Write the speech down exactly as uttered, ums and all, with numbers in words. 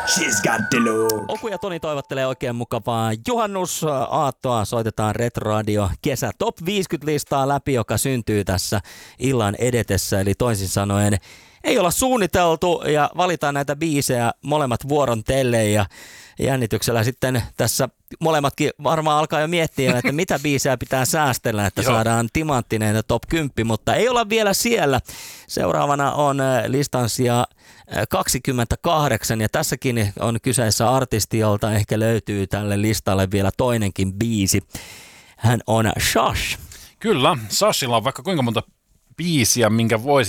She's got the look. Oku ja Toni toivottelee oikein mukavaa juhannusaattoa. Soitetaan Retro Radio kesä top viisikymmentä-listaa läpi, joka syntyy tässä illan edetessä. Eli toisin sanoen ei olla suunniteltu ja valitaan näitä biisejä molemmat vuoron telleen ja jännityksellä sitten tässä molemmatkin varmaan alkaa jo miettiä, että mitä biisejä pitää säästellä, että saadaan timanttinen top kymmenen, mutta ei olla vielä siellä. Seuraavana on listan sija kaksikymmentäkahdeksan ja tässäkin on kyseessä artisti, jolta ehkä löytyy tälle listalle vielä toinenkin biisi. Hän on Shash. Kyllä, Shashilla on vaikka kuinka monta biisiä, minkä voisi